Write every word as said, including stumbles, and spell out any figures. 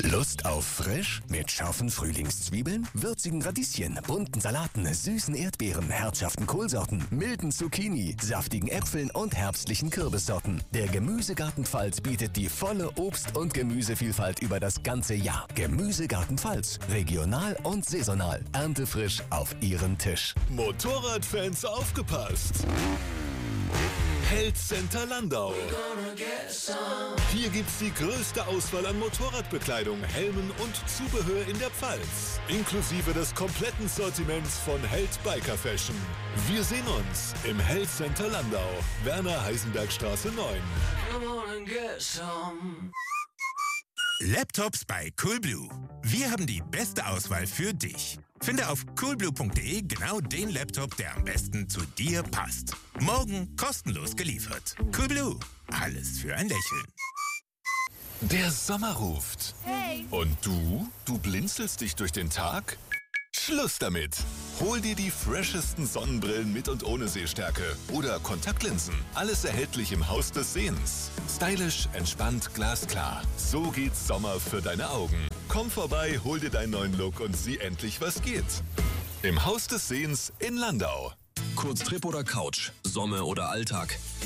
Lust auf frisch? Mit scharfen Frühlingszwiebeln, würzigen Radieschen, bunten Salaten, süßen Erdbeeren, herzhaften Kohlsorten, milden Zucchini, saftigen Äpfeln und herbstlichen Kürbissorten. Der Gemüsegarten Pfalz bietet die volle Obst- und Gemüsevielfalt über das ganze Jahr. Gemüsegarten Pfalz. Regional und saisonal. Erntefrisch auf Ihren Tisch. Motorradfans aufgepasst! Held Center Landau. Hier gibt's die größte Auswahl an Motorradbekleidung, Helmen und Zubehör in der Pfalz. Inklusive des kompletten Sortiments von Held Biker Fashion. Wir sehen uns im Held Center Landau. Werner-Heisenberg-Straße neun. Laptops bei Coolblue. Wir haben die beste Auswahl für dich. Finde auf coolblue punkt de genau den Laptop, der am besten zu dir passt. Morgen kostenlos geliefert. Coolblue. Alles für ein Lächeln. Der Sommer ruft. Hey! Und du? Du blinzelst dich durch den Tag? Schluss damit! Hol dir die freshesten Sonnenbrillen mit und ohne Sehstärke oder Kontaktlinsen. Alles erhältlich im Haus des Sehens. Stylisch, entspannt, glasklar. So geht's Sommer für deine Augen. Komm vorbei, hol dir deinen neuen Look und sieh endlich, was geht. Im Haus des Sehens in Landau. Kurztrip oder Couch, Sommer oder Alltag.